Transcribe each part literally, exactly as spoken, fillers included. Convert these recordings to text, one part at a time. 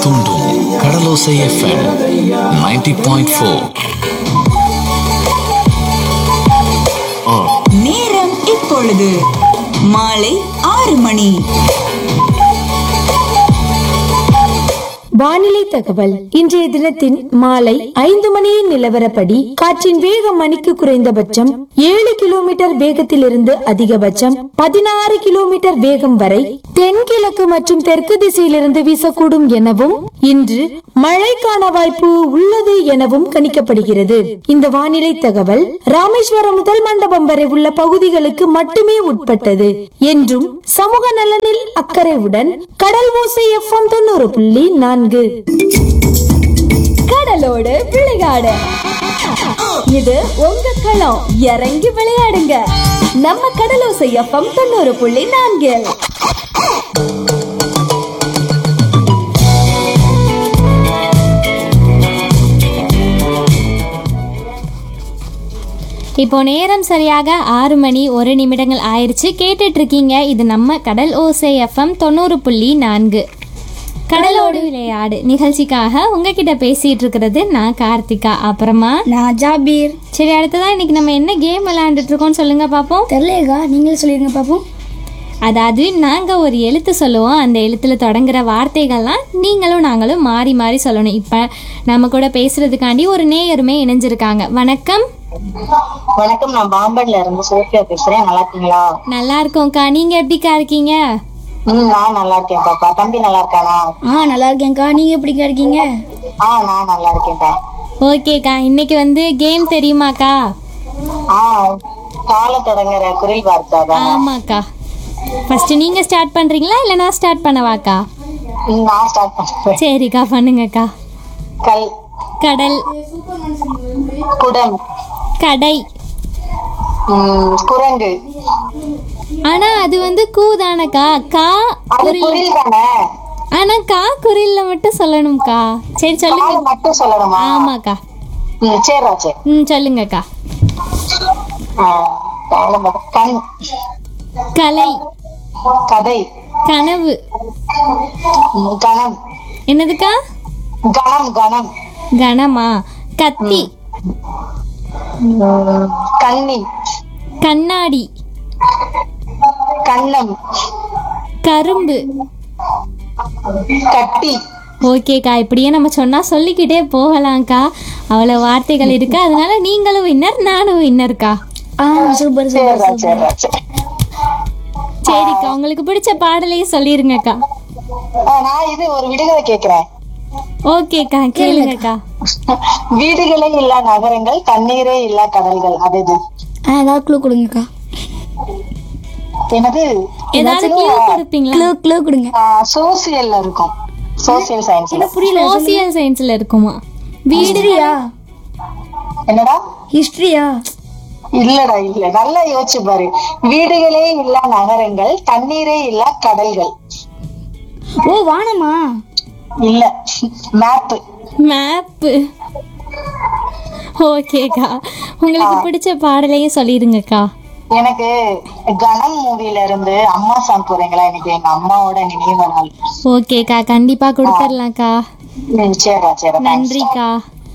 தூண்டும் கடலோசை FM ninety point four. நேரம் இப்பொழுது மாலை ஆறு மணி. வானிலை தகவல். இன்றைய தினத்தின் மாலை ஐந்து மணியின் நிலவரப்படி காற்றின் வேகம் மணிக்கு குறைந்தபட்சம் ஏழு கிலோமீட்டர் வேகத்திலிருந்து அதிகபட்சம் பதினாறு கிலோமீட்டர் வேகம் வரை தென்கிழக்கு மற்றும் தெற்கு திசையிலிருந்து வீசக்கூடும் எனவும் இன்று மழைக்கான வாய்ப்பு உள்ளது எனவும் கணிக்கப்படுகிறது. இந்த வானிலை தகவல் ராமேஸ்வரம் முதல் மண்டபம் வரை உள்ள பகுதிகளுக்கு மட்டுமே உட்பட்டது என்றும் சமூக நலனில் அக்கறையுடன் கடல் ஓசை எஃப்எம் தொண்ணூறு புள்ளி நான்கு. கடலோடு விளையாடு. இது உங்க களம். இறங்கி விளையாடுங்க. நம்ம கடலோசை எஃப்எம் தொண்ணூறு புள்ளி நான்கு. இப்போ நேரம் சரியாக ஆறு மணி ஒரு நிமிடங்கள் ஆயிடுச்சு. கேட்டுட்டு இருக்கீங்க இது நம்ம கடல் ஓசை எஃப்எம் தொண்ணூறு புள்ளி நான்கு. கடலோடு விளையாடு நிகழ்ச்சிக்காக உங்ககிட்ட பேசிட்டு இருக்கிறது நான் கார்த்திகா, அப்புறமா நான் ஜாபீர். சரி, அடுத்ததான் இன்னைக்கு நம்ம என்ன கேம் விளையாண்டுட்டு இருக்கோம் சொல்லுங்க பாப்போம். தெரியலேக்கா, நீங்களே சொல்லிருங்க பாப்போம். அதாவது நாங்கள் ஒரு எழுத்து சொல்லுவோம், அந்த எழுத்தில் தொடங்குற வார்த்தைகள்லாம் நீங்களும் நாங்களும் மாறி மாறி சொல்லணும். இப்போ நம்ம கூட பேசுறதுக்காண்டி ஒரு நேயருமே இணைஞ்சிருக்காங்க. வணக்கம். வணக்கம், நான் பாம்பன்ல இருந்து சோஃபியா பேசுறேன். நல்லா இருக்கீங்களா? நல்லா இருக்கோம்க்கா, நீங்க எப்படிக்கா இருக்கீங்க? ம் நான் நல்லா இருக்கேன் பாப்பா. தம்பி நல்லா இருக்கானா? ஆ நல்லா இருக்கேன்க்கா, நீங்க எப்படிக்கா இருக்கீங்க? ஆ நான் நல்லா இருக்கேன்க்கா. ஓகேக்கா, இன்னைக்கு வந்து கேம் தெரியுமாக்கா? ஆ கால தொடங்குற குரில் வார்த்தை தான். ஆமாக்கா. ஃபர்ஸ்ட் நீங்க ஸ்டார்ட் பண்றீங்களா இல்ல நான் ஸ்டார்ட் பண்ணவாக்கா? நான் ஸ்டார்ட் பண்றேன். சரிக்கா, பண்ணுங்கக்கா. கல். கடல். குடம். கடை. குரங்கு. ஆனா அது வந்து கூதானக்கா. கா குரில் தானே? ஆனா கா குரில்ல மட்டும் சொல்லணும்க்கா. சரி சொல்லுங்க. மட்டும் சொல்லணுமா? ஆமாக்கா. ம் சரிடா சரி. ம் சொல்லுங்கக்கா. கண். கலை. கதை. கனவு. கணம். என்னதுக்கா? கணம். கணம். கணமா? கத்தி. கண்ணி. கண்ணாடி. கண்ணம். கரும்பு. கட்டி. ஓகேக்கா, இப்படியே நம்ம சொன்னா சொல்லிக்கிட்டே போகலாம்க்கா. அவ்வளவு வார்த்தைகள் இருக்கு, அதனால நீங்களும் வின்னர் நானும் வின்னர்க்கா. Super super. சரிக்கா, உங்களுக்கு பிடிச்ச பாடலையும் சொல்லிருங்கக்கா. நான் இது ஒரு விடுகதை கேக்குறேன். ஓகேக்கா, கேளுங்கக்கா. வீடுகளே இல்லா நகரங்கள், தண்ணீரே இல்லா கடல்கள். அது ஏதாவது க்ளூ கொடுங்கக்கா. என்னது? ஏதாவது க்ளூ கொடுப்பீங்களா? க்ளூ க்ளூ கொடுங்க. சோசியல்ல இருக்கும். சோசியல் சயின்ஸ்ல. புரியல. சோசியல் சயின்ஸ்ல இருக்குமா? வீடுயா? என்னடா? ஹிஸ்டரியா? இல்லடா இல்ல, நல்லா யோசிச்சு பாரு. வீடுகளே இல்லா நகரங்கள், தண்ணீரே இல்லா கடல்கள். ஓ வானமா? இல்ல, மேப். மேப். ஓகேக்கா, உங்களுக்கு பிடிச்ச பாடலையும் சொல்லிருங்கக்கா. எனக்கு கணம் மூவில இருந்து அம்மா சாங் போறீங்களா? எனக்கு எங்க அம்மாவோட நினைவு நாள். ஓகேக்கா, கண்டிப்பா கொடுத்துடலாம்க்கா. சரிடா சரி. நன்றிக்கா.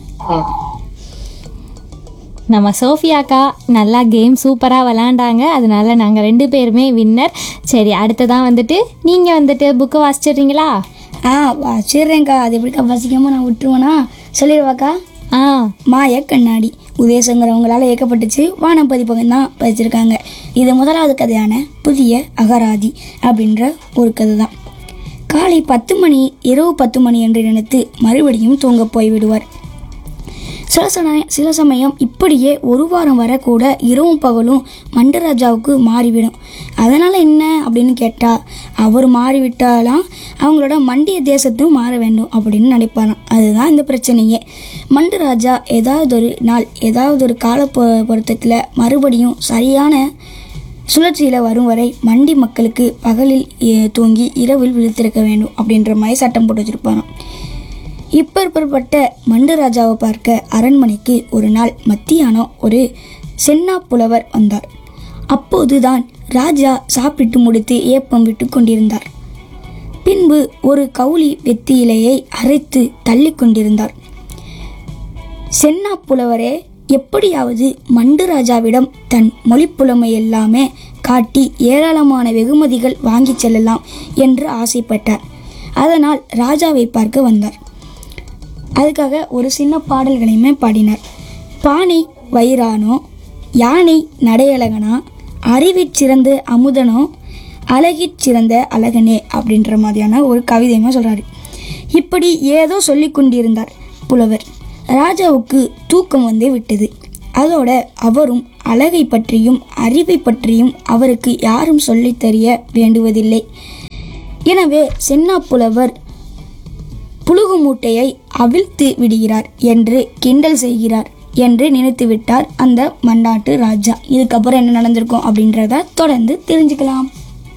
நம்ம சோஃபியாக்கா நல்லா கேம் சூப்பராக விளாண்டாங்க, அதனால நாங்கள் ரெண்டு பேருமே வின்னர். சரி, அடுத்ததான் வந்துட்டு நீங்கள் வந்துட்டு புக்கு வாசிச்சிடுறீங்களா? ஆ வாசிடுறேன்க்கா. அது எப்படிக்கா வாசிக்காம நான் விட்டுருவேனா? சொல்லிடுவாக்கா. ஆ மாய கண்ணாடி உதயசங்கரவங்களால் இயக்கப்பட்டுச்சு. வானம் பதிப்பகம் தான் பதிச்சிருக்காங்க. இது முதலாவது கதையான புதிய அகராதி அப்படின்ற ஒரு கதை தான். காலை பத்து மணி இரவு பத்து மணி என்று நினைத்து மறுபடியும் தூங்க போய்விடுவார். சில சமயம் சில சமயம் இப்படியே ஒரு வாரம் வர கூட இரவும் பகலும் மண்டராஜாவுக்கு மாறிவிடும். அதனால் என்ன அப்படின்னு கேட்டால், அவர் மாறிவிட்டாலாம் அவங்களோட மண்டிய தேசத்தும் மாற வேண்டும் அப்படின்னு நினைப்பாராம். அதுதான் இந்த பிரச்சனையே. மண்டராஜா ஏதாவது ஒரு நாள் ஏதாவது ஒரு கால பொருத்தத்தில் மறுபடியும் சரியான சுழற்சியில் வரும் வரை மண்டி மக்களுக்கு பகலில் தூங்கி இரவில் விழித்திருக்க வேண்டும் அப்படின்ற மாதிரி சட்டம் போட்டு வச்சுருப்பாராம். இப்பேற்பட்ட மண்டராஜாவை பார்க்க அரண்மனைக்கு ஒரு நாள் மத்தியானம் ஒரு சென்னா புலவர் வந்தார். அப்போதுதான் ராஜா சாப்பிட்டு முடித்து ஏப்பம் விட்டு கொண்டிருந்தார். பின்பு ஒரு கவுளி வெத்தி இலையை அரைத்து தள்ளி கொண்டிருந்தார். சென்னா புலவரே எப்படியாவது மண்டு ராஜாவிடம் தன் மொழிப்புலமை எல்லாமே காட்டி ஏராளமான வெகுமதிகள் வாங்கி செல்லலாம் என்று ஆசைப்பட்டார். அதனால் ராஜாவை பார்க்க வந்தார். அதுக்காக ஒரு சின்ன பாடல்களையுமே பாடினார். பானை வயிறானோ, யானை நடையழகனா, அறிவிற் சிறந்த அமுதனோ, அழகிற் சிறந்த அழகனே அப்படின்ற மாதிரியான ஒரு கவிதையுமே சொல்கிறாரு. இப்படி ஏதோ சொல்லி கொண்டிருந்தார் புலவர். ராஜாவுக்கு தூக்கம் வந்து விட்டது. அதோட அவரும் அழகை பற்றியும் அறிவை பற்றியும் அவருக்கு யாரும் சொல்லித் தெரிய வேண்டுவதில்லை. எனவே சென்னா புலவர் புழுகு மூட்டையை அவிழ்த்து விடுகிறார் என்று கிண்டல் செய்கிறார் என்று நினைத்து விட்டார் அந்த மன்னாட்டு ராஜா. இதுக்கப்புறம் என்ன நடந்திருக்கும் அப்படின்றத தொடர்ந்து தெரிஞ்சுக்கலாம்.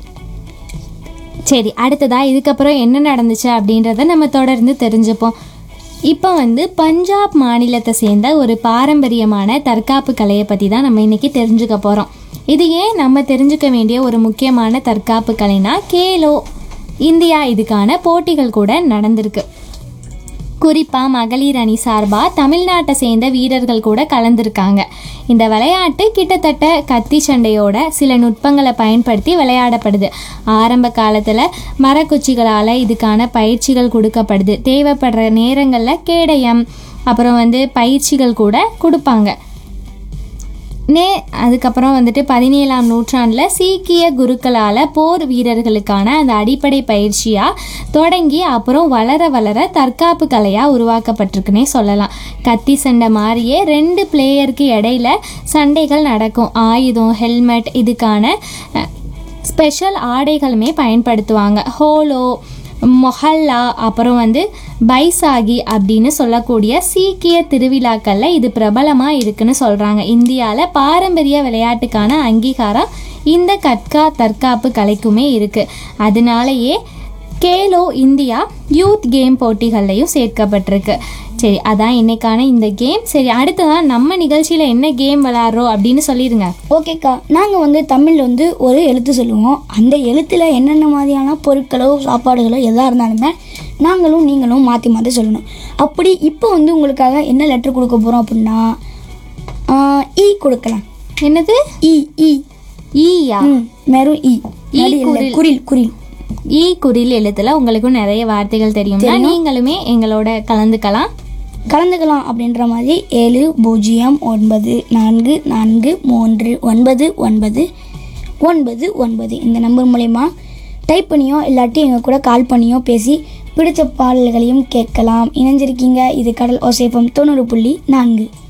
சரி, அடுத்ததா இதுக்கப்புறம் என்ன நடந்துச்சு அப்படின்றத நம்ம தொடர்ந்து தெரிஞ்சுப்போம். இப்போ வந்து பஞ்சாப் மாநிலத்தை சேர்ந்த ஒரு பாரம்பரியமான தற்காப்பு கலையை பற்றி தான் நம்ம இன்னைக்கு தெரிஞ்சுக்க போகிறோம். இது ஏன் நம்ம தெரிஞ்சுக்க வேண்டிய ஒரு முக்கியமான தற்காப்பு கலைனா, கேலோ இந்தியா இதுக்கான போட்டிகள் கூட நடந்திருக்கு. குறிப்பாக மகளிர் அணி சார்பாக தமிழ்நாட்டை சேர்ந்த வீரர்கள் கூட கலந்துருக்காங்க. இந்த விளையாட்டு கிட்டத்தட்ட கத்தி சண்டையோட சில நுட்பங்களை பயன்படுத்தி விளையாடப்படுது. ஆரம்ப காலத்தில் மரக்குச்சிகளால் இதுக்கான பயிற்சிகள் கொடுக்கப்படுது. தேவைப்படுற நேரங்களில் கேடயம் அப்புறம் வந்து பயிற்சிகள் கூட கொடுப்பாங்க. நே அதுக்கப்புறம் வந்துட்டு பதினேழாம் நூற்றாண்டில் சீக்கிய குருக்களால் போர் வீரர்களுக்கான அந்த அடிப்படை பயிற்சியாக தொடங்கி அப்புறம் வளர வளர தற்காப்பு கலையாக உருவாக்கப்பட்டிருக்குன்னே சொல்லலாம். கத்தி சண்டை மாதிரியே ரெண்டு பிளேயருக்கு இடையில சண்டைகள் நடக்கும். ஆயுதம், ஹெல்மெட், இதுக்கான ஸ்பெஷல் ஆடைகளுமே பயன்படுத்துவாங்க. ஹோலோ, மொஹல்லா, அப்புறம் வந்து பைசாகி அப்படின்னு சொல்லக்கூடிய சீக்கிய திருவிழாக்களில் இது பிரபலமாக இருக்குன்னு சொல்கிறாங்க. இந்தியாவில் பாரம்பரிய விளையாட்டுக்கான அங்கீகாரம் இந்த கட்கா தற்காப்பு கலைக்குமே இருக்குது. அதனாலேயே கேலோ இந்தியா யூத் கேம் போட்டிகள்லையும் சேர்க்கப்பட்டிருக்கு. சரி, அதான் இன்னைக்கான இந்த கேம். சரி, அடுத்ததான் நம்ம நிகழ்ச்சியில் என்ன கேம் விளையாடுறோம் அப்படின்னு சொல்லிடுங்க. ஓகேக்கா, நாங்கள் வந்து தமிழில் வந்து ஒரு எழுத்து சொல்லுவோம். அந்த எழுத்தில் என்னென்ன மாதிரியான பொருட்களோ சாப்பாடுகளோ எதாக இருந்தாலுமே நாங்களும் நீங்களும் மாற்றி மாற்றி சொல்லணும். அப்படி இப்போ வந்து உங்களுக்காக என்ன லெட்டர் கொடுக்க போகிறோம் அப்படின்னா ஈ கொடுக்கலாம். என்னது? ஈ ஈ ஈயா? வெறும் ஈ. குரில் குரில் ஈ குரில் எழுத்துல உங்களுக்கும் நிறைய வார்த்தைகள் தெரியும்னா நீங்களுமே எங்களோட கலந்துக்கலாம் கலந்துக்கலாம் அப்படின்ற மாதிரி ஏழு பூஜ்ஜியம் ஒன்பது நான்கு நான்கு மூன்று ஒன்பது ஒன்பது ஒன்பது ஒன்பது இந்த நம்பர் மூலயமா டைப் பண்ணியோ இல்லாட்டி எங்கள் கூட கால் பண்ணியோ பேசி பிடிச்ச பாடல்களையும் கேட்கலாம். இணைஞ்சிருக்கீங்க. இது கடல் ஓசை எஃப்எம் தொண்ணூறு புள்ளி நான்கு.